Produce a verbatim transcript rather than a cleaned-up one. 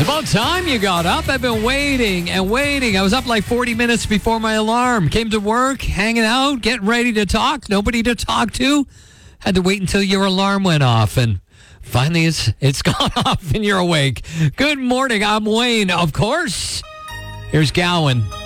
About time you got up. I've been waiting and waiting. I was up like forty minutes before my alarm. Came to work, hanging out, getting ready to talk. Nobody to talk to. Had to wait until your alarm went off, and finally it's it's gone off and you're awake. Good morning. I'm Wayne, of course. Here's Gowan.